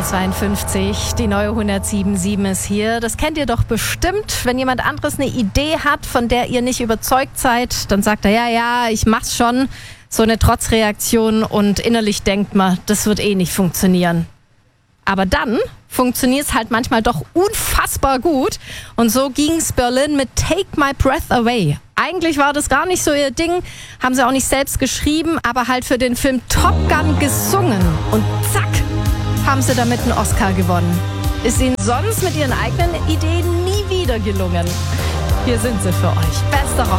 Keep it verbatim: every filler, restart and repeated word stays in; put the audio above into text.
zweiundfünfzig, die neue hundertsieben Komma sieben ist hier. Das kennt ihr doch bestimmt. Wenn jemand anderes eine Idee hat, von der ihr nicht überzeugt seid, dann sagt er, ja, ja, ich mach's schon. So eine Trotzreaktion und innerlich denkt man, das wird eh nicht funktionieren. Aber dann funktioniert es halt manchmal doch unfassbar gut. Und so ging's Berlin mit Take My Breath Away. Eigentlich war das gar nicht so ihr Ding, haben sie auch nicht selbst geschrieben, aber halt für den Film Top Gun gesungen. Und zack, haben sie damit einen Oscar gewonnen. Ist ihnen sonst mit ihren eigenen Ideen nie wieder gelungen. Hier sind sie für euch. Bester Rock.